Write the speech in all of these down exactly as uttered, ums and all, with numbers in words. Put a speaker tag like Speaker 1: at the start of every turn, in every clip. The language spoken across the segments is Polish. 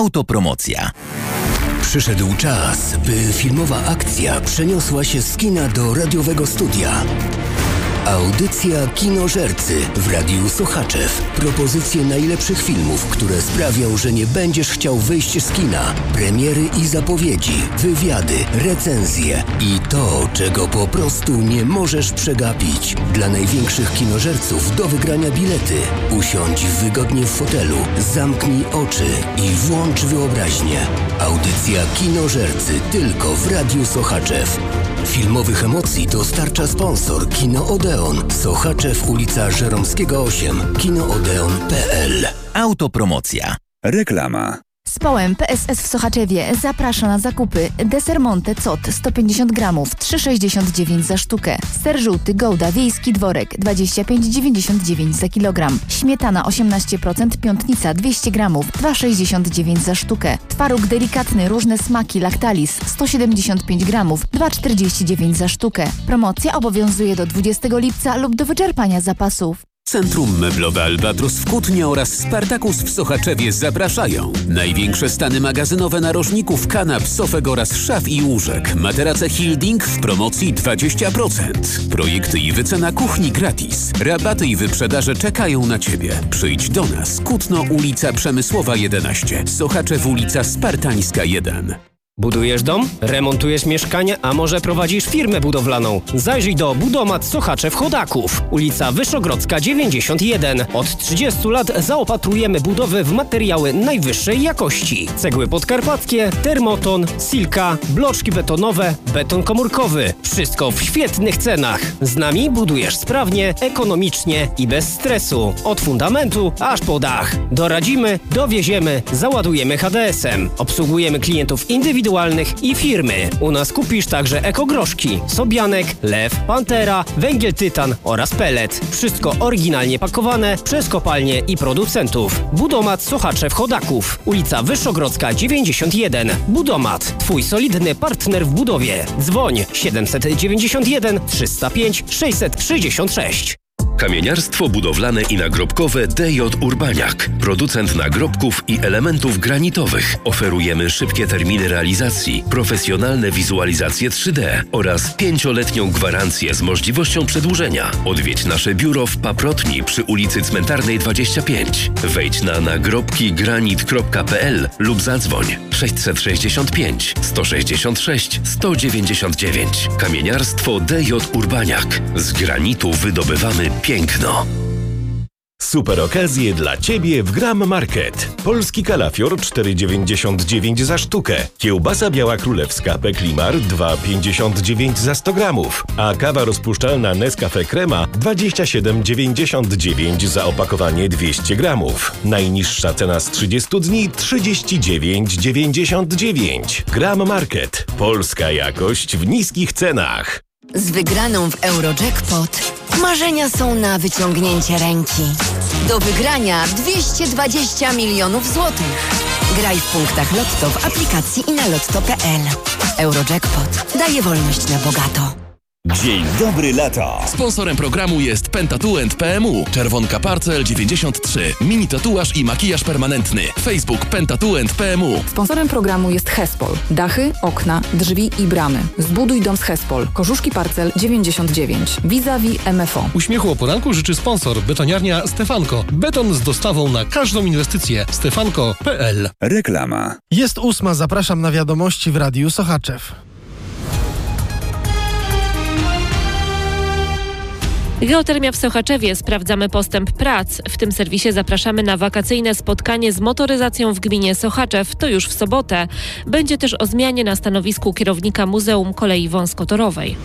Speaker 1: Autopromocja.
Speaker 2: Przyszedł czas, by filmowa akcja przeniosła się z kina do radiowego studia. Audycja Kinożercy w Radiu Sochaczew. Propozycje najlepszych filmów, które sprawią, że nie będziesz chciał wyjść z kina. Premiery i zapowiedzi, wywiady, recenzje i to, czego po prostu nie możesz przegapić. Dla największych kinożerców do wygrania bilety. Usiądź wygodnie w fotelu, zamknij oczy i włącz wyobraźnię. Audycja Kinożercy tylko w Radiu Sochaczew. Filmowych emocji dostarcza sponsor Kino Odeon, Sochaczew, ulica Żeromskiego osiem, kinoodeon kropka p l.
Speaker 1: Autopromocja.
Speaker 3: Reklama.
Speaker 4: Społem P S S w Sochaczewie zaprasza na zakupy. Deser Monte Cot sto pięćdziesiąt gramów, trzy sześćdziesiąt dziewięć za sztukę. Ser żółty Gouda Wiejski Dworek dwadzieścia pięć dziewięćdziesiąt dziewięć za kilogram. Śmietana osiemnaście procent Piątnica dwieście gramów, dwa sześćdziesiąt dziewięć za sztukę. Twaróg delikatny różne smaki Lactalis sto siedemdziesiąt pięć gramów, dwa czterdzieści dziewięć za sztukę. Promocja obowiązuje do dwudziestego lipca lub do wyczerpania zapasów.
Speaker 5: Centrum Meblowe Albatros w Kutnie oraz Spartakus w Sochaczewie zapraszają. Największe stany magazynowe narożników, kanap, sofek oraz szaf i łóżek. Materace Hilding w promocji dwadzieścia procent. Projekty i wycena kuchni gratis. Rabaty i wyprzedaże czekają na Ciebie. Przyjdź do nas. Kutno, ulica Przemysłowa jedenaście. Sochaczew, ulica Spartańska jeden.
Speaker 6: Budujesz dom? Remontujesz mieszkanie? A może prowadzisz firmę budowlaną? Zajrzyj do Budomat Sochaczew Chodaków. Ulica Wyszogrodzka dziewięćdziesiąt jeden. Od trzydziestu lat zaopatrujemy budowy w materiały najwyższej jakości. Cegły podkarpackie, termoton, silka, bloczki betonowe, beton komórkowy. Wszystko w świetnych cenach. Z nami budujesz sprawnie, ekonomicznie i bez stresu. Od fundamentu aż po dach. Doradzimy, dowieziemy, załadujemy H D S-em. Obsługujemy klientów indywidualnych i firmy. U nas kupisz także ekogroszki, sobianek, lew, pantera, węgiel tytan oraz pelet. Wszystko oryginalnie pakowane przez kopalnie i producentów. Budomat Sochaczew Chodaków. Ulica Wyszogrodzka dziewięćdziesiąt jeden. Budomat. Twój solidny partner w budowie. Dzwoń siedemset dziewięćdziesiąt jeden trzysta pięć sześćset sześćdziesiąt sześć.
Speaker 7: Kamieniarstwo budowlane i nagrobkowe D J Urbaniak. Producent nagrobków i elementów granitowych. Oferujemy szybkie terminy realizacji, profesjonalne wizualizacje trzy D oraz pięcioletnią gwarancję z możliwością przedłużenia. Odwiedź nasze biuro w Paprotni przy ulicy Cmentarnej dwadzieścia pięć. Wejdź na nagrobki granit kropka p l lub zadzwoń sześćset sześćdziesiąt pięć sto sześćdziesiąt sześć sto dziewięćdziesiąt dziewięć. Kamieniarstwo D J Urbaniak. Z granitu wydobywamy piękno.
Speaker 8: Super okazje dla Ciebie w Gram Market. Polski kalafior cztery dziewięćdziesiąt dziewięć za sztukę. Kiełbasa biała królewska Peklimar dwa pięćdziesiąt dziewięć za sto gramów. A kawa rozpuszczalna Nescafe Crema dwadzieścia siedem dziewięćdziesiąt dziewięć za opakowanie dwieście gramów. Najniższa cena z trzydziestu dni trzydzieści dziewięć dziewięćdziesiąt dziewięć. Gram Market. Polska jakość w niskich cenach.
Speaker 9: Z wygraną w Eurojackpot marzenia są na wyciągnięcie ręki. Do wygrania dwieście dwadzieścia milionów złotych. Graj w punktach Lotto w aplikacji i na lotto kropka p l. Eurojackpot daje wolność na bogato.
Speaker 3: Dzień dobry lata.
Speaker 10: Sponsorem programu jest Pentatuent P M U. Czerwonka Parcel dziewięćdziesiąt trzy. Mini tatuaż i makijaż permanentny. Facebook Pentatuent P M U.
Speaker 11: Sponsorem programu jest Hespol. Dachy, okna, drzwi i bramy. Zbuduj dom z Hespol. Korzuszki Parcel dziewięćdziesiąt dziewięć. Vis-a-vis M F O.
Speaker 12: Uśmiechu o poranku życzy sponsor. Betoniarnia Stefanko. Beton z dostawą na każdą inwestycję. stefanko kropka p l.
Speaker 3: Reklama.
Speaker 13: Jest ósma. Zapraszam na wiadomości w Radiu Sochaczew.
Speaker 14: Geotermia w Sochaczewie. Sprawdzamy postęp prac. W tym serwisie zapraszamy na wakacyjne spotkanie z motoryzacją w gminie Sochaczew. To już w sobotę. Będzie też o zmianie na stanowisku kierownika Muzeum Kolei Wąskotorowej.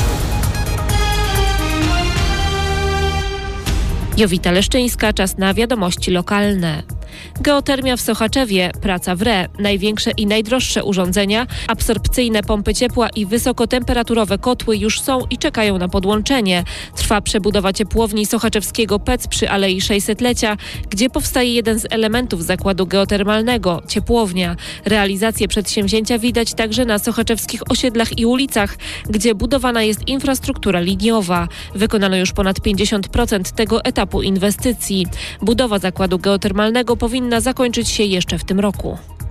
Speaker 14: Jowita Leszczyńska, czas na wiadomości lokalne. Geotermia w Sochaczewie, praca w R E, największe i najdroższe urządzenia, absorpcyjne pompy ciepła i wysokotemperaturowe kotły już są i czekają na podłączenie. Trwa przebudowa ciepłowni sochaczewskiego P E C przy Alei sześćsetlecia, gdzie powstaje jeden z elementów zakładu geotermalnego – ciepłownia. Realizację przedsięwzięcia widać także na sochaczewskich osiedlach i ulicach, gdzie budowana jest infrastruktura liniowa. Wykonano już ponad pięćdziesiąt procent tego etapu inwestycji. Budowa zakładu geotermalnego powinna zakończyć się jeszcze w tym roku.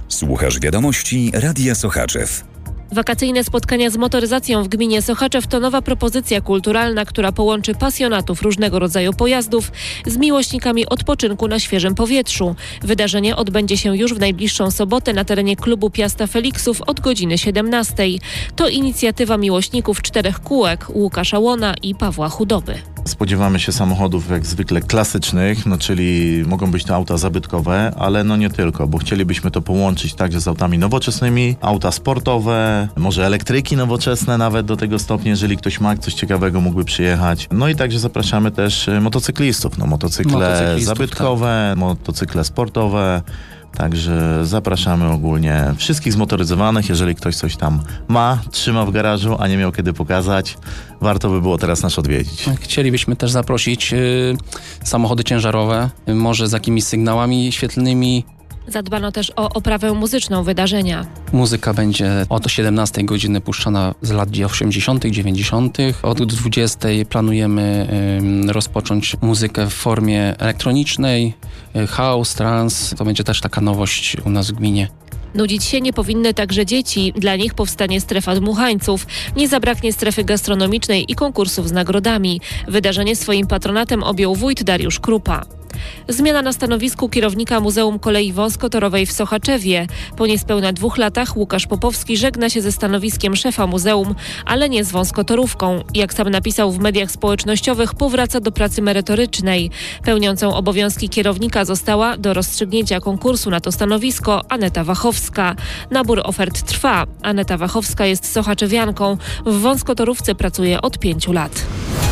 Speaker 3: Słuchasz wiadomości Radia Sochaczew.
Speaker 14: Wakacyjne spotkania z motoryzacją w gminie Sochaczew to nowa propozycja kulturalna, która połączy pasjonatów różnego rodzaju pojazdów z miłośnikami odpoczynku na świeżym powietrzu. Wydarzenie odbędzie się już w najbliższą sobotę na terenie klubu Piasta Feliksów od godziny siedemnastej. To inicjatywa miłośników czterech kółek Łukasza Łona i Pawła Chudoby.
Speaker 15: Spodziewamy się samochodów jak zwykle klasycznych, no czyli mogą być to auta zabytkowe, ale no nie tylko, bo chcielibyśmy to połączyć także z autami nowoczesnymi, auta sportowe, może elektryki nowoczesne nawet do tego stopnia, jeżeli ktoś ma coś ciekawego, mógłby przyjechać. No i także zapraszamy też motocyklistów, no motocykle zabytkowe, tak. Motocykle sportowe. Także zapraszamy ogólnie wszystkich zmotoryzowanych, jeżeli ktoś coś tam ma, trzyma w garażu, a nie miał kiedy pokazać, warto by było teraz nas odwiedzić.
Speaker 16: Chcielibyśmy też zaprosić y, samochody ciężarowe, y, może z jakimiś sygnałami świetlnymi.
Speaker 14: Zadbano też o oprawę muzyczną wydarzenia.
Speaker 16: Muzyka będzie od siedemnastej godziny puszczana z lat osiemdziesiątych, dziewięćdziesiątych. Od dwudziestej planujemy y, rozpocząć muzykę w formie elektronicznej, y, house, trance. To będzie też taka nowość u nas w gminie.
Speaker 14: Nudzić się nie powinny także dzieci. Dla nich powstanie strefa dmuchańców. Nie zabraknie strefy gastronomicznej i konkursów z nagrodami. Wydarzenie swoim patronatem objął wójt Dariusz Krupa. Zmiana na stanowisku kierownika Muzeum Kolei Wąskotorowej w Sochaczewie. Po niespełna dwóch latach Łukasz Popowski żegna się ze stanowiskiem szefa muzeum, ale nie z wąskotorówką. Jak sam napisał w mediach społecznościowych, powraca do pracy merytorycznej. Pełniącą obowiązki kierownika została do rozstrzygnięcia konkursu na to stanowisko Aneta Wachowska. Nabór ofert trwa. Aneta Wachowska jest sochaczewianką. W wąskotorówce pracuje od pięciu lat.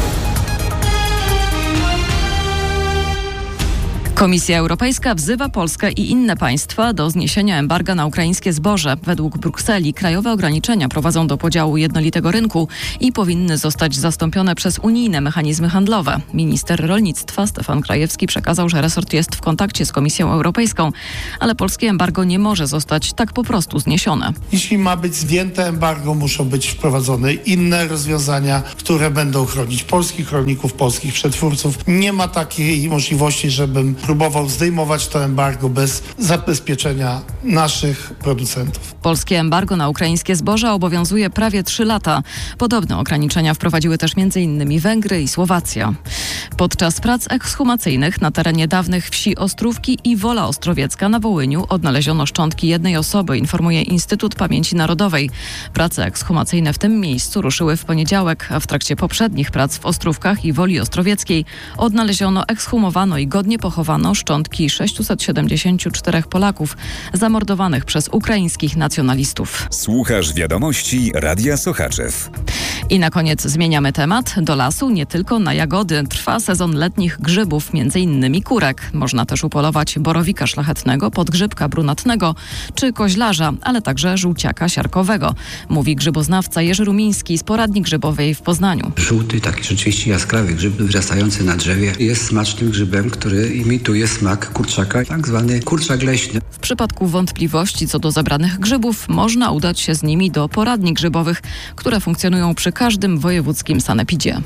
Speaker 17: Komisja Europejska wzywa Polskę i inne państwa do zniesienia embarga na ukraińskie zboże. Według Brukseli krajowe ograniczenia prowadzą do podziału jednolitego rynku i powinny zostać zastąpione przez unijne mechanizmy handlowe. Minister rolnictwa Stefan Krajewski przekazał, że resort jest w kontakcie z Komisją Europejską, ale polskie embargo nie może zostać tak po prostu zniesione.
Speaker 18: Jeśli ma być zdjęte embargo, muszą być wprowadzone inne rozwiązania, które będą chronić polskich rolników, polskich przetwórców. Nie ma takiej możliwości, żebym próbował zdejmować to embargo bez zabezpieczenia naszych producentów.
Speaker 17: Polskie embargo na ukraińskie zboża obowiązuje prawie trzy lata. Podobne ograniczenia wprowadziły też między innymi Węgry i Słowacja. Podczas prac ekshumacyjnych na terenie dawnych wsi Ostrówki i Wola Ostrowiecka na Wołyniu odnaleziono szczątki jednej osoby, informuje Instytut Pamięci Narodowej. Prace ekshumacyjne w tym miejscu ruszyły w poniedziałek, a w trakcie poprzednich prac w Ostrówkach i Woli Ostrowieckiej odnaleziono, ekshumowano i godnie pochowano szczątki sześciuset siedemdziesięciu czterech Polaków zamordowanych przez ukraińskich nacjonalistów.
Speaker 3: Słuchasz wiadomości Radia Sochaczew.
Speaker 17: I na koniec zmieniamy temat. Do lasu nie tylko na jagody. Trwa sezon letnich grzybów, między innymi kurek. Można też upolować borowika szlachetnego, podgrzybka brunatnego czy koźlarza, ale także żółciaka siarkowego. Mówi grzyboznawca Jerzy Rumiński z Poradni Grzybowej w Poznaniu.
Speaker 19: Żółty, taki rzeczywiście jaskrawy grzyb wyrastający na drzewie jest smacznym grzybem, który imituje smak kurczaka, tak zwany kurczak leśny.
Speaker 17: W przypadku wątpliwości co do zebranych grzybów można udać się z nimi do poradni grzybowych, które funkcjonują przy każdym wojewódzkim sanepidzie.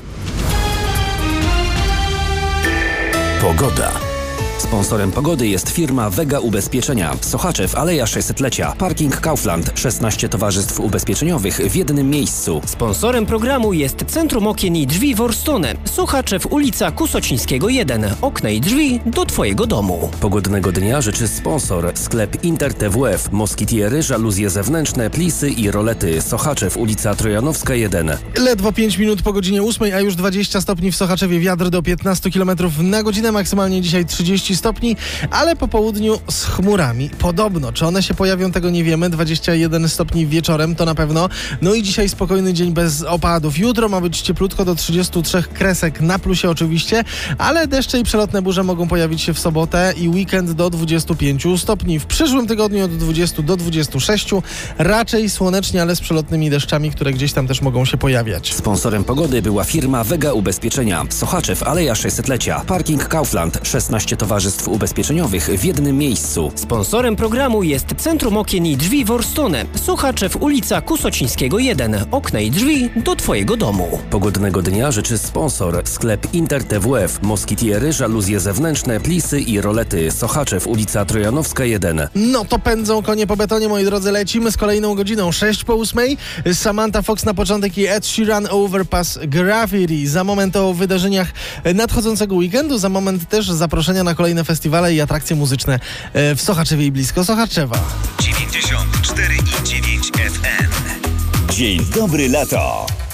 Speaker 20: Pogoda. Sponsorem pogody jest firma Vega Ubezpieczenia. Sochaczew, Aleja sześćsetlecia. Parking Kaufland. szesnaście towarzystw ubezpieczeniowych w jednym miejscu.
Speaker 6: Sponsorem programu jest Centrum Okien i Drzwi Worstone. Sochaczew, ulica Kusocińskiego jeden. Okna i drzwi do Twojego domu.
Speaker 20: Pogodnego dnia życzy sponsor. Sklep Inter T W F. Moskitiery, żaluzje zewnętrzne, plisy i rolety. Sochaczew, ulica Trojanowska jeden.
Speaker 13: Ledwo pięć minut po godzinie ósmej, a już dwadzieścia stopni w Sochaczewie. Wiatr do piętnastu kilometrów na godzinę. Maksymalnie dzisiaj trzydzieści stopni, ale po południu z chmurami. Podobno, czy one się pojawią, tego nie wiemy. dwadzieścia jeden stopni wieczorem, to na pewno. No i dzisiaj spokojny dzień bez opadów. Jutro ma być cieplutko do trzydziestu trzech kresek, na plusie oczywiście, ale deszcze i przelotne burze mogą pojawić się w sobotę i weekend do dwudziestu pięciu stopni. W przyszłym tygodniu od dwudziestu do dwudziestu sześciu. Raczej słonecznie, ale z przelotnymi deszczami, które gdzieś tam też mogą się pojawiać.
Speaker 20: Sponsorem pogody była firma Vega Ubezpieczenia. Sochaczew, Aleja sześćsetlecia. Parking Kaufland. szesnaście towarzystw towarzystw ubezpieczeniowych w jednym miejscu.
Speaker 6: Sponsorem programu jest Centrum Okien i Drzwi Worstone. Sochaczew, ulica Kusocińskiego jeden. Okna i drzwi do Twojego domu.
Speaker 20: Pogodnego dnia życzy sponsor. Sklep Inter T W F. Moskitiery, żaluzje zewnętrzne, plisy i rolety. Sochaczew, ulica Trojanowska jeden.
Speaker 13: No to pędzą konie po betonie, moi drodzy. Lecimy z kolejną godziną. sześć po ósmej. Samantha Fox na początek i Ed Sheeran Overpass Graffiti. Za moment o wydarzeniach nadchodzącego weekendu. Za moment też zaproszenia na kolejne festiwale i atrakcje muzyczne w Sochaczewie i blisko Sochaczewa.
Speaker 3: dziewięćdziesiąt cztery i dziewięć F M. Dzień dobry lato.